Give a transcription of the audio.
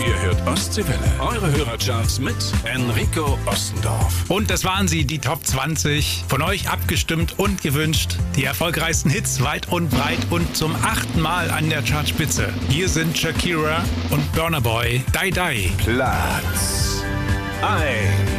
Ihr hört Ostseewelle. Eure Hörercharts mit Enrico Ostendorf. Und das waren sie, die Top 20. Von euch abgestimmt und gewünscht. Die erfolgreichsten Hits weit und breit und zum 8. Mal an der Chartspitze. Hier sind Shakira und Burna Boy. Die Die. Platz 1.